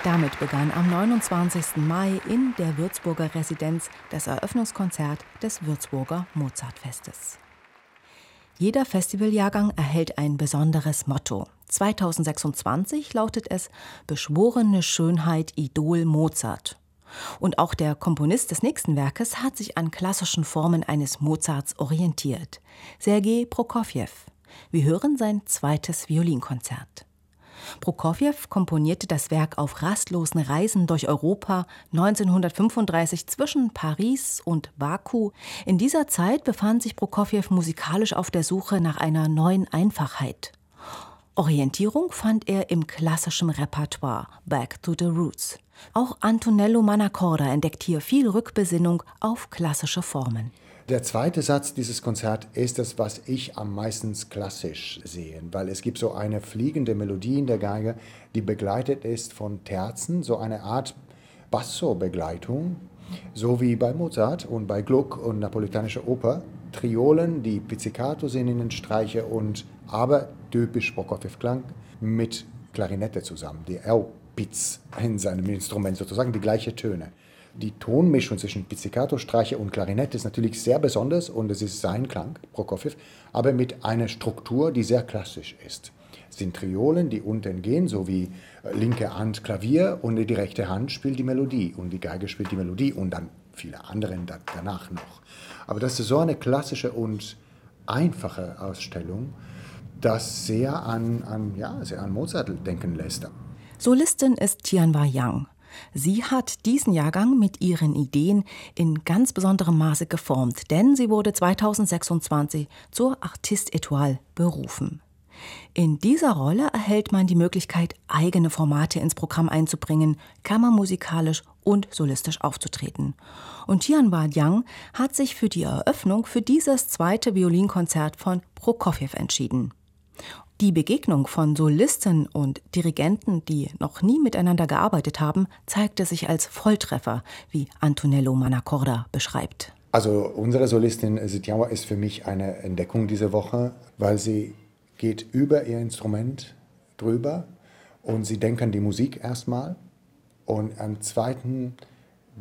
Damit begann am 29. Mai in der Würzburger Residenz das Eröffnungskonzert des Würzburger Mozartfestes. Jeder Festivaljahrgang erhält ein besonderes Motto. 2026 lautet es »Beschworene Schönheit Idol Mozart«. Und auch der Komponist des nächsten Werkes hat sich an klassischen Formen eines Mozarts orientiert. Sergei Prokofjew. Wir hören sein zweites Violinkonzert. Prokofjew komponierte das Werk auf rastlosen Reisen durch Europa 1935 zwischen Paris und Baku. In dieser Zeit befand sich Prokofjew musikalisch auf der Suche nach einer neuen Einfachheit. Orientierung fand er im klassischen Repertoire, Back to the Roots. Auch Antonello Mannacorda entdeckt hier viel Rückbesinnung auf klassische Formen. Der zweite Satz dieses Konzerts ist das, was ich am meisten klassisch sehe, weil es gibt so eine fliegende Melodie in der Geige, die begleitet ist von Terzen, so eine Art Basso-Begleitung, so wie bei Mozart und bei Gluck und napolitanischer Oper. Triolen, die Pizzicato sind in den Streicher und aber typisch Prokofjew-Klang mit Klarinette zusammen, die L-Piz in seinem Instrument sozusagen, die gleichen Töne. Die Tonmischung zwischen Pizzicato, Streicher und Klarinette ist natürlich sehr besonders und es ist sein Klang, Prokofjew, aber mit einer Struktur, die sehr klassisch ist. Es sind Triolen, die unten gehen, so wie linke Hand Klavier und die rechte Hand spielt die Melodie und die Geige spielt die Melodie und dann viele andere danach noch. Aber das ist so eine klassische und einfache Ausstellung, das sehr an Mozart denken lässt. Solistin ist Tianhua Yang. Sie hat diesen Jahrgang mit ihren Ideen in ganz besonderem Maße geformt, denn sie wurde 2026 zur Artiste Étoile berufen. In dieser Rolle erhält man die Möglichkeit, eigene Formate ins Programm einzubringen, kammermusikalisch und solistisch aufzutreten. Und Tianhua Yang hat sich für die Eröffnung für dieses zweite Violinkonzert von Prokofjew entschieden. Die Begegnung von Solisten und Dirigenten, die noch nie miteinander gearbeitet haben, zeigte sich als Volltreffer, wie Antonello Mannacorda beschreibt. Also unsere Solistin Tianhua ist für mich eine Entdeckung diese Woche, weil sie geht über ihr Instrument drüber und sie denkt an die Musik erstmal und am zweiten